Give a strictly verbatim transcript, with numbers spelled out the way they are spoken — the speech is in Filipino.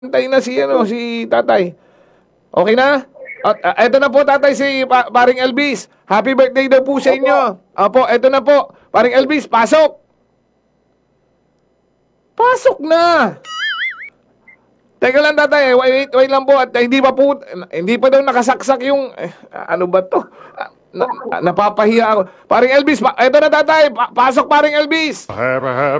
Antay na si, ano, si tatay. Okay na? At, ah, eto na po tatay si pa, paring Elvis. Happy birthday daw po sa Opo. inyo. Opo, eto na po. Paring Elvis, pasok. Pasok na. Teka lang tatay, wait, wait lang po at hindi pa po hindi pa daw nakasaksak yung eh, ano ba to? Ah, Na, napapahiya ako. Paring Elvis, pa, eto na tatay, pa, pasok paring Elvis. Have a